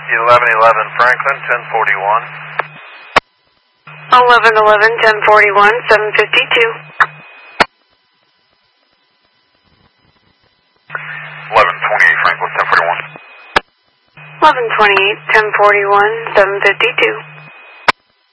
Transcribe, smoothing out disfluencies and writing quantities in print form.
1111 Franklin, 1041. 1111, 1041, 752. 1128 Franklin, 1041. 1128, 1041, 752.